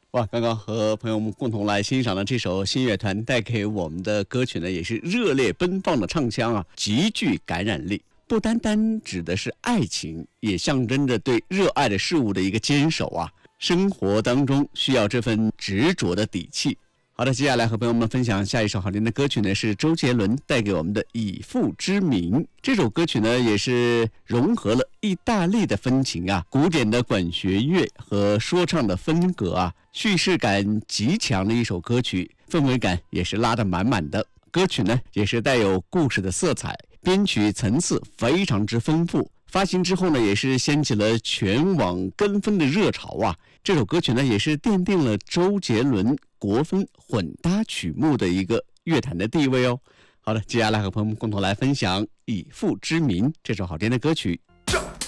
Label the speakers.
Speaker 1: 哇，刚刚和朋友们共同来欣赏的这首新乐团带给我们的歌曲呢，也是热烈奔放的唱腔啊，极具感染力。不单单指的是爱情，也象征着对热爱的事物的一个坚守啊。生活当中需要这份执着的底气。好的，接下来和朋友们分享下一首好听的歌曲呢，是周杰伦带给我们的《以父之名》。这首歌曲呢，也是融合了意大利的风情啊，古典的管弦乐和说唱的风格啊，叙事感极强的一首歌曲，氛围感也是拉得满满的。歌曲呢，也是带有故事的色彩，编曲层次非常之丰富。发行之后呢，也是掀起了全网跟风的热潮啊。这首歌曲呢，也是奠定了周杰伦国风混搭曲目的一个乐坛的地位哦。好的，接下来和朋友们共同来分享《以父之名》这首好听的歌曲。